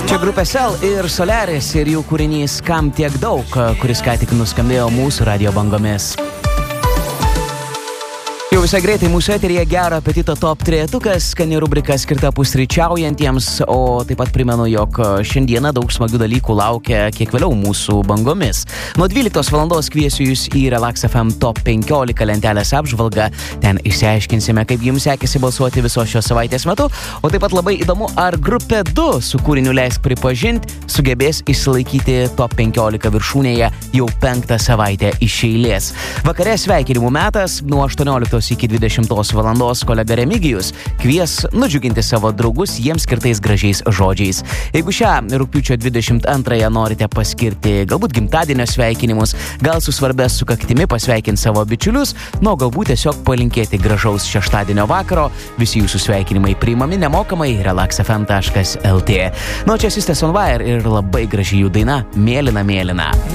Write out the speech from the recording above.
Čia grupė Cell ir Solaris ir jų kūrinys Kam tiek daug, kuris ką tik nuskambėjo mūsų radio bangomis. Jau visai greitai mūsų eteryje Gero apetito top 3-tukas, skani rubrika skirta pusryčiaujantiems, o taip pat primenu, jog šiandieną daug smagių dalykų laukia kiek vėliau mūsų bangomis. Nuo 12 valandos kviesiu jūs į Relax FM top 15 lentelės apžvalgą. Ten išsiaiškinsime, kaip jums sekėsi balsuoti visos šios savaitės metu, o taip pat labai įdomu, ar grupė 2 su kūriniu Leisk pripažint sugebės išsilaikyti top 15 viršūnėje jau 5 savaitę iš eilės. Vakare sveikinimų metas nuo 18 iki 20 valandos kolega Remigijus kvies nudžiuginti savo draugus jiems skirtais gražiais žodžiais. Jeigu šią rugpjūčio 22 norite paskirti galbūt gimtadienio sveikinimus, gal su svarbia sukaktimi pasveikinti savo bičiulius, galbūt tiesiog palinkėti gražaus šeštadienio vakaro, visi jūsų sveikinimai priimami nemokamai relaxfm.lt. Čia Sisters on Wire ir labai graži jų daina Mėlyna mėlyna.